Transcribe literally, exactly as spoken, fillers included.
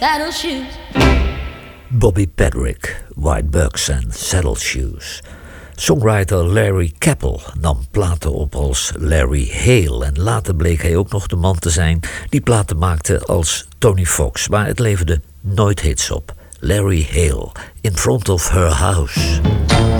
saddle shoes. Bobby Patrick, White Bucks en Saddle Shoes. Songwriter Larry Capel nam platen op als Larry Hale en later bleek hij ook nog de man te zijn die platen maakte als Tony Fox, maar het leverde nooit hits op. Larry Hale, In Front of Her House.